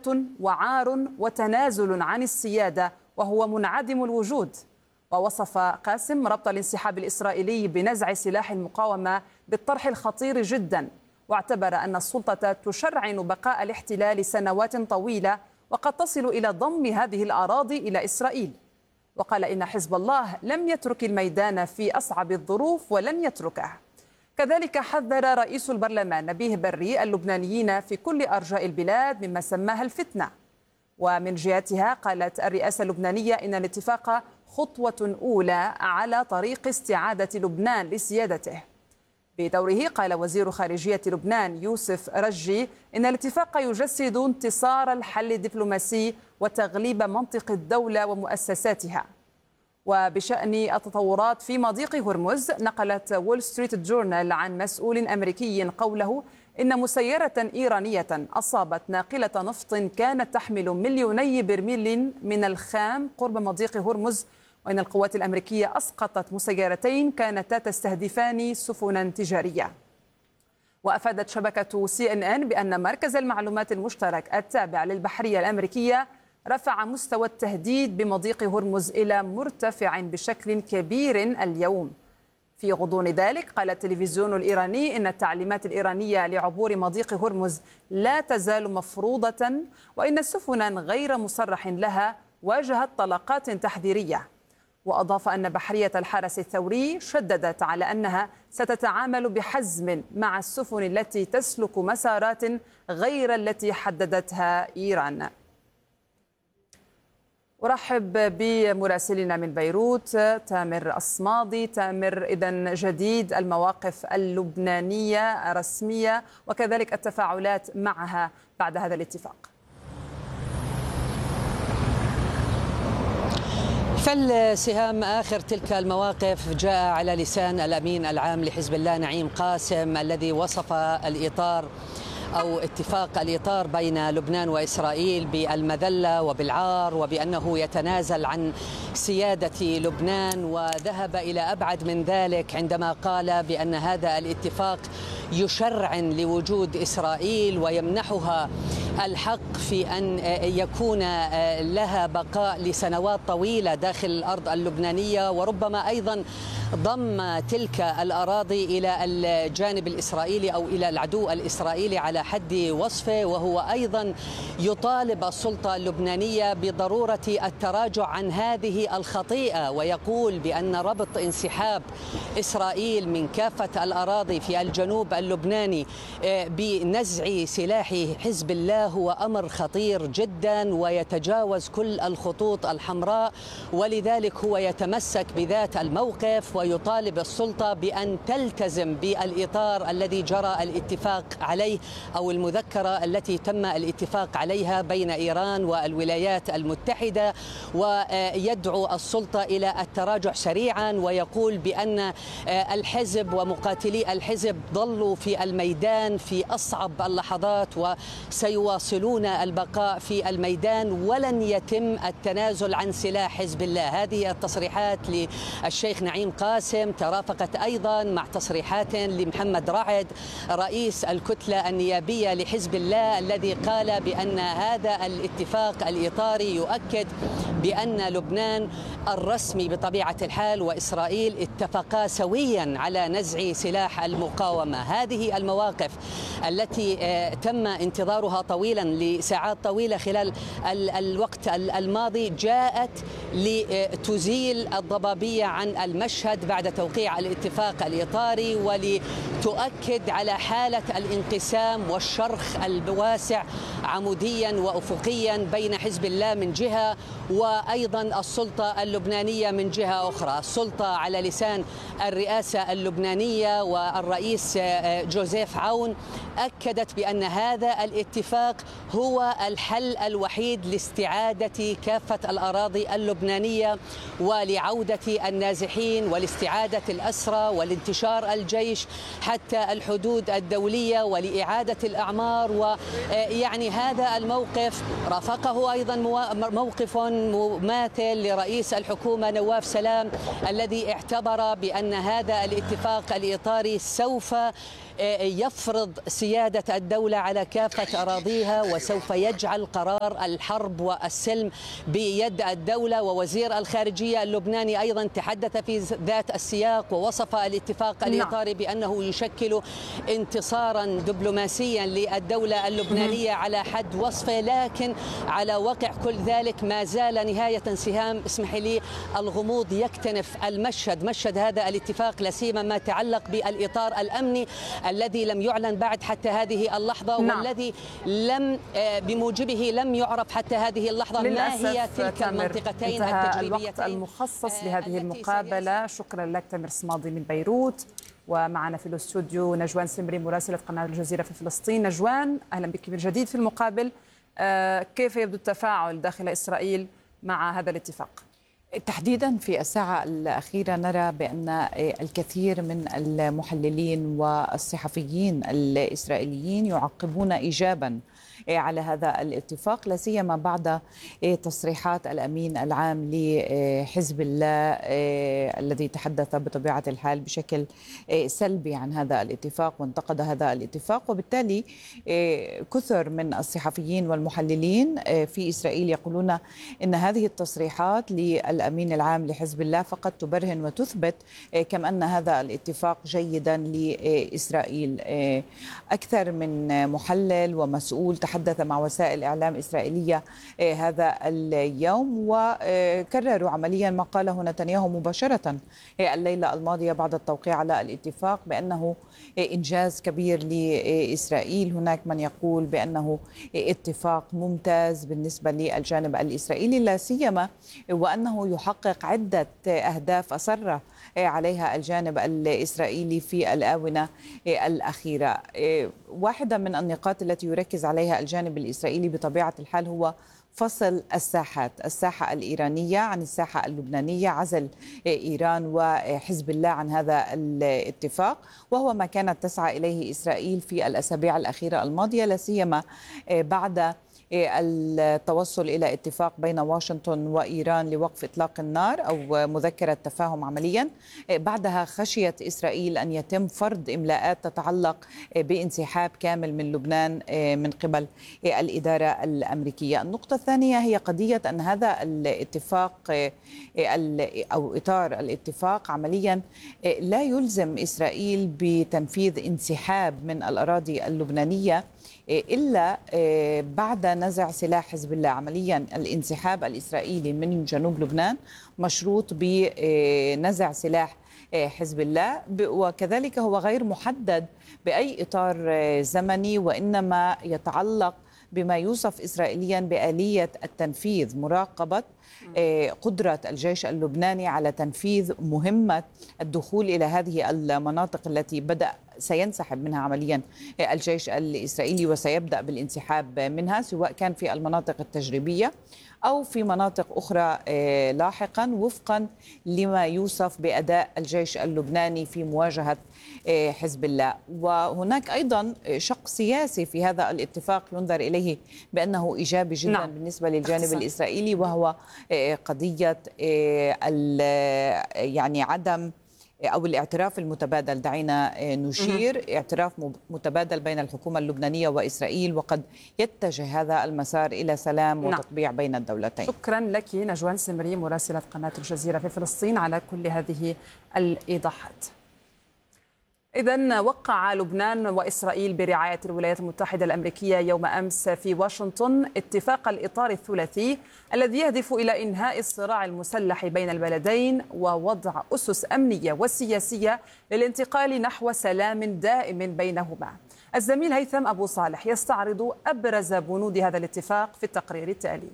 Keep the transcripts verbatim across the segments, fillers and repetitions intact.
إهانة وعار وتنازل عن السيادة وهو منعدم الوجود. ووصف قاسم ربط الانسحاب الإسرائيلي بنزع سلاح المقاومة بالطرح الخطير جدا، واعتبر أن السلطة تشرعن بقاء الاحتلال سنوات طويلة وقد تصل إلى ضم هذه الأراضي إلى إسرائيل. وقال إن حزب الله لم يترك الميدان في أصعب الظروف ولن يتركه. كذلك حذر رئيس البرلمان نبيه بري اللبنانيين في كل أرجاء البلاد مما سماها الفتنة. ومن جهتها قالت الرئاسة اللبنانية إن الاتفاق خطوة أولى على طريق استعادة لبنان لسيادته. بدوره قال وزير خارجية لبنان يوسف رجي إن الاتفاق يجسد انتصار الحل الدبلوماسي وتغليب منطق الدولة ومؤسساتها. وبشأن التطورات في مضيق هرمز، نقلت وول ستريت جورنال عن مسؤول أمريكي قوله إن مسيرة إيرانية أصابت ناقلة نفط كانت تحمل مليوني برميل من الخام قرب مضيق هرمز، وإن القوات الأمريكية أسقطت مسيرتين كانتا تستهدفان سفنا تجارية. وأفادت شبكة سي إن إن بأن مركز المعلومات المشترك التابع للبحرية الأمريكية رفع مستوى التهديد بمضيق هرمز إلى مرتفع بشكل كبير اليوم. في غضون ذلك قال التلفزيون الإيراني إن التعليمات الإيرانية لعبور مضيق هرمز لا تزال مفروضة، وإن سفنا غير مصرح لها واجهت طلقات تحذيرية. وأضاف أن بحرية الحرس الثوري شددت على أنها ستتعامل بحزم مع السفن التي تسلك مسارات غير التي حددتها إيران. أرحب بمراسلنا من بيروت تامر الصمادي. تامر، إذن جديد المواقف اللبنانية رسمية وكذلك التفاعلات معها بعد هذا الاتفاق. فالسهام آخر تلك المواقف جاء على لسان الأمين العام لحزب الله نعيم قاسم، الذي وصف الإطار أو اتفاق الإطار بين لبنان وإسرائيل بالمذلة وبالعار، وبأنه يتنازل عن سيادة لبنان، وذهب إلى أبعد من ذلك عندما قال بأن هذا الاتفاق يشرعن لوجود إسرائيل ويمنحها الحق في أن يكون لها بقاء لسنوات طويلة داخل الأرض اللبنانية، وربما أيضا ضم تلك الأراضي إلى الجانب الإسرائيلي أو إلى العدو الإسرائيلي على حد وصفه. وهو أيضا يطالب السلطة اللبنانية بضرورة التراجع عن هذه الخطيئة، ويقول بأن ربط انسحاب إسرائيل من كافة الأراضي في الجنوب اللبناني بنزع سلاح حزب الله هو أمر خطير جدا ويتجاوز كل الخطوط الحمراء، ولذلك هو يتمسك بذات الموقف ويطالب السلطة بأن تلتزم بالإطار الذي جرى الاتفاق عليه أو المذكرة التي تم الاتفاق عليها بين إيران والولايات المتحدة، ويدعو السلطة إلى التراجع سريعا، ويقول بأن الحزب ومقاتلي الحزب ظلوا في الميدان في أصعب اللحظات وسيواصلون البقاء في الميدان ولن يتم التنازل عن سلاح حزب الله. هذه التصريحات للشيخ نعيم قاسم ترافقت أيضا مع تصريحات لمحمد رعد رئيس الكتلة النيابية لحزب الله، الذي قال بأن هذا الاتفاق الإطاري يؤكد بأن لبنان الرسمي بطبيعة الحال وإسرائيل اتفقا سويا على نزع سلاح المقاومة. هذه المواقف التي تم انتظارها طويلا لساعات طويلة خلال الوقت الماضي جاءت لتزيل الضبابية عن المشهد بعد توقيع الاتفاق الإطاري، ولتؤكد على حالة الانقسام والشرخ الواسع عموديا وأفقيا بين حزب الله من جهة وأيضا السلطة اللبنانية من جهة أخرى. السلطة على لسان الرئاسة اللبنانية والرئيس جوزيف عون أكدت بأن هذا الاتفاق هو الحل الوحيد لاستعادة كافة الأراضي اللبنانية ولعودة النازحين ولاستعادة الأسرى ولانتشار الجيش حتى الحدود الدولية ولإعادة الأعمار. ويعني هذا الموقف رافقه أيضا موقف المماثل لرئيس الحكومة نواف سلام، الذي اعتبر بأن هذا الاتفاق الإطاري سوف يفرض سيادة الدولة على كافة أراضيها، وسوف يجعل قرار الحرب والسلم بيد الدولة. ووزير الخارجية اللبناني أيضا تحدث في ذات السياق ووصف الاتفاق الإطاري بأنه يشكل انتصارا دبلوماسيا للدولة اللبنانية على حد وصفه. لكن على وقع كل ذلك ما زال نهاية سهام، اسمح لي، الغموض يكتنف المشهد، مشهد هذا الاتفاق، لا سيما ما يتعلق بالإطار الأمني الذي لم يعلن بعد حتى هذه اللحظة. نعم. والذي لم بموجبه لم يعرف حتى هذه اللحظة ما هي تلك المنطقتين التجريبيتين. الوقت المخصص لهذه المقابلة. شكرا لك تامر صمادي من بيروت. ومعنا في الاستوديو نجوان سمري مراسلة قناة الجزيرة في فلسطين. نجوان، أهلا بك من جديد في المقابل. كيف يبدو التفاعل داخل إسرائيل مع هذا الاتفاق؟ تحديدا في الساعة الأخيرة نرى بأن الكثير من المحللين والصحفيين الإسرائيليين يعقبون إيجابا على هذا الاتفاق، لا سيما بعد تصريحات الأمين العام لحزب الله الذي تحدث بطبيعة الحال بشكل سلبي عن هذا الاتفاق وانتقد هذا الاتفاق. وبالتالي كثر من الصحفيين والمحللين في إسرائيل يقولون إن هذه التصريحات للأمين العام لحزب الله فقط تبرهن وتثبت كم أن هذا الاتفاق جيدا لإسرائيل. أكثر من محلل ومسؤول تحدث مع وسائل إعلام إسرائيلية هذا اليوم وكرروا عمليا ما قاله نتنياهو مباشرة الليلة الماضية بعد التوقيع على الاتفاق بأنه إنجاز كبير لإسرائيل. هناك من يقول بأنه اتفاق ممتاز بالنسبة للجانب الإسرائيلي، لا سيما وأنه يحقق عدة أهداف أصر عليها الجانب الإسرائيلي في الآونة الأخيرة. واحدة من النقاط التي يركز عليها الجانب الإسرائيلي بطبيعة الحال هو فصل الساحات، الساحة الإيرانية عن الساحة اللبنانية، عزل إيران وحزب الله عن هذا الاتفاق، وهو ما كانت تسعى إليه إسرائيل في الأسابيع الأخيرة الماضية، لا سيما بعد التوصل إلى اتفاق بين واشنطن وإيران لوقف إطلاق النار أو مذكرة تفاهم عمليا. بعدها خشيت إسرائيل أن يتم فرض إملاءات تتعلق بانسحاب كامل من لبنان من قبل الإدارة الأمريكية. النقطة الثانية هي قضية أن هذا الاتفاق أو إطار الاتفاق عمليا لا يلزم إسرائيل بتنفيذ انسحاب من الأراضي اللبنانية إلا بعد نزع سلاح حزب الله. عمليا الانسحاب الإسرائيلي من جنوب لبنان مشروط بنزع سلاح حزب الله، وكذلك هو غير محدد بأي إطار زمني، وإنما يتعلق بما يوصف إسرائيليا بآلية التنفيذ، مراقبة قدرة الجيش اللبناني على تنفيذ مهمة الدخول إلى هذه المناطق التي بدأ سينسحب منها عمليا الجيش الإسرائيلي وسيبدأ بالانسحاب منها، سواء كان في المناطق التجريبية أو في مناطق أخرى لاحقا وفقا لما يوصف بأداء الجيش اللبناني في مواجهة حزب الله. وهناك أيضا شق سياسي في هذا الاتفاق ينظر إليه بأنه إيجابي جدا نعم. بالنسبة للجانب أحسن. الإسرائيلي، وهو قضية يعني عدم أو الاعتراف المتبادل. دعينا نشير اعتراف متبادل بين الحكومة اللبنانية وإسرائيل، وقد يتجه هذا المسار إلى سلام وتطبيع بين الدولتين. شكرا لك نجوان سمري مراسلة قناة الجزيرة في فلسطين على كل هذه الإيضاحات. إذن وقع لبنان وإسرائيل برعاية الولايات المتحدة الأمريكية يوم أمس في واشنطن اتفاق الإطار الثلاثي الذي يهدف إلى إنهاء الصراع المسلح بين البلدين ووضع أسس أمنية وسياسية للانتقال نحو سلام دائم بينهما. الزميل هيثم أبو صالح يستعرض أبرز بنود هذا الاتفاق في التقرير التالي.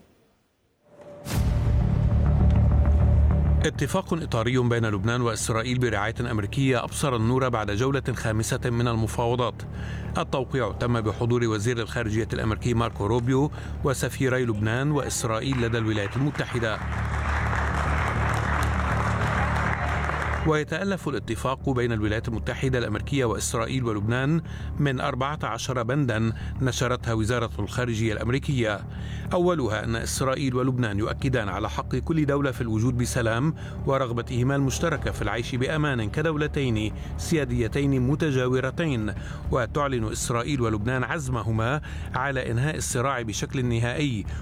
اتفاق إطاري بين لبنان وإسرائيل برعاية أمريكية أبصر النور بعد جولة خامسة من المفاوضات. التوقيع تم بحضور وزير الخارجية الأمريكي ماركو روبيو وسفيري لبنان وإسرائيل لدى الولايات المتحدة. ويتألف الاتفاق بين الولايات المتحدة الأمريكية وإسرائيل ولبنان من أربعة عشر بندا نشرتها وزارة الخارجية الأمريكية. أولها أن إسرائيل ولبنان يؤكدان على حق كل دولة في الوجود بسلام ورغبتهما المشتركة في العيش بأمان كدولتين سياديتين متجاورتين، وتعلن إسرائيل ولبنان عزمهما على إنهاء الصراع بشكل نهائي